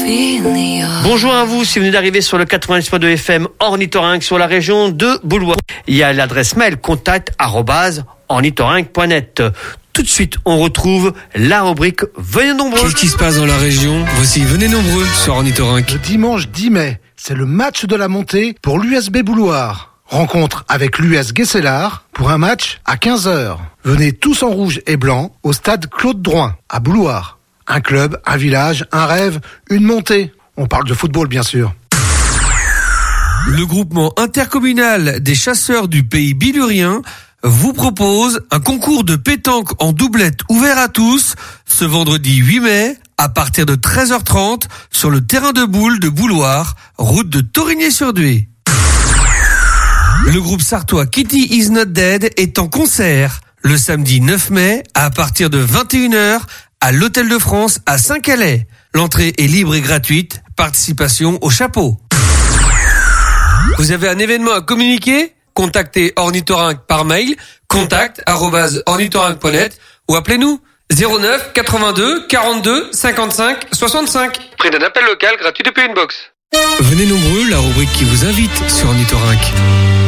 Bonjour à vous, si vous venez d'arriver sur le 90.2 FM Ornithorynque sur la région de Boulois. Il y a l'adresse mail contact@ornithorynque.net. Tout de suite, on retrouve la rubrique Venez nombreux. Qu'est-ce qui se passe dans la région? Voici Venez nombreux sur Ornithorynque. Le dimanche 10 mai, c'est le match de la montée pour l'USB Bouloir. Rencontre avec l'US Guesselard pour un match à 15h. Venez tous en rouge et blanc au stade Claude Drouin à Bouloir. Un club, un village, un rêve, une montée. On parle de football, bien sûr. Le groupement intercommunal des chasseurs du pays bilurien vous propose un concours de pétanque en doublette ouvert à tous ce vendredi 8 mai à partir de 13h30 sur le terrain de boules de Bouloir, route de Torigné-sur-Dué. Le groupe sartois Kitty Is Not Dead est en concert le samedi 9 mai à partir de 21h à l'Hôtel de France à Saint-Calais. L'entrée est libre et gratuite. Participation au chapeau. Vous avez un événement à communiquer? Contactez Ornithorynque par mail contact@ornithorynque.net ou appelez-nous 09 82 42 55 65. Prix d'un appel local gratuit depuis une box. Venez nombreux, la rubrique qui vous invite sur Ornithorynque.